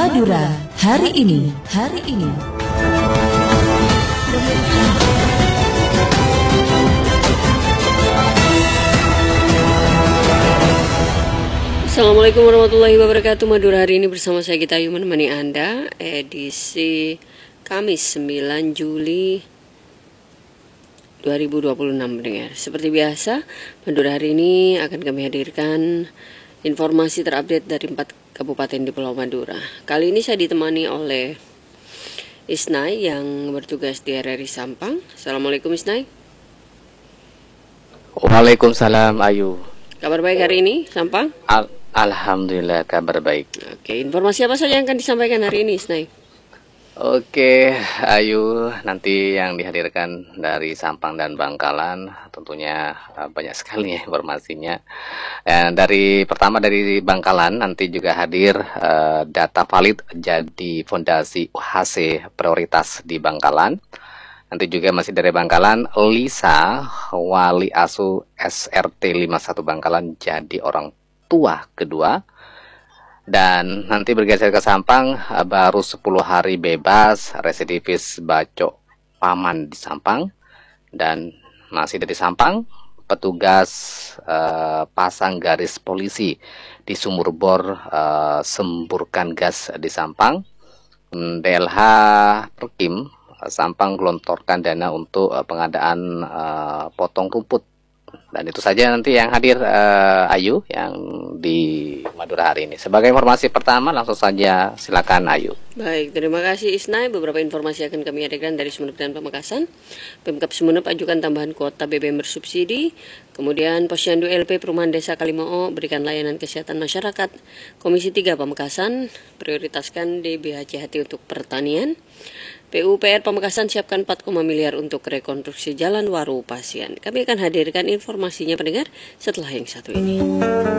Madura hari ini. Assalamualaikum warahmatullahi wabarakatuh. Madura hari ini bersama saya Gita Ayu menemani Anda edisi Kamis 9 Juli 2026 mendengar. Seperti biasa, Madura hari ini akan kami hadirkan informasi terupdate dari 4 kabupaten di Pulau Madura. Kali ini saya ditemani oleh Isnai yang bertugas di RRI Sampang. Assalamualaikum Isnai. Waalaikumsalam Ayu. Kabar baik hari ini Sampang? Alhamdulillah kabar baik. Oke, informasi apa saja yang akan disampaikan hari ini Isnai? Oke Ayu, nanti yang dihadirkan dari Sampang dan Bangkalan tentunya banyak sekali ya informasinya. Pertama dari Bangkalan nanti juga hadir data valid jadi fondasi UHC prioritas di Bangkalan. Nanti juga masih dari Bangkalan, Lisa wali asuh SRT 51 Bangkalan jadi orang tua kedua. Dan nanti bergeser ke Sampang, baru 10 hari bebas residivis bacok paman di Sampang. Dan masih dari Sampang, petugas pasang garis polisi di sumur bor semburkan gas di Sampang. DLH Perkim Sampang gelontorkan dana untuk pengadaan potong rumput. Dan itu saja nanti yang hadir Ayu yang di Madura hari ini. Sebagai informasi pertama langsung saja silakan Ayu. Baik, terima kasih Isnai. Beberapa informasi akan kami hadirkan dari Sumeneb dan Pamekasan. Pemkab Sumeneb ajukan tambahan kuota BBM bersubsidi. Kemudian Posyandu LP Perumahan Desa Kalimoo berikan layanan kesehatan masyarakat. Komisi 3 Pamekasan prioritaskan DBHCHT untuk pertanian. PUPR Pamekasan siapkan 4, miliar untuk rekonstruksi Jalan Waru Pasien. Kami akan hadirkan informasinya pendengar setelah yang satu ini.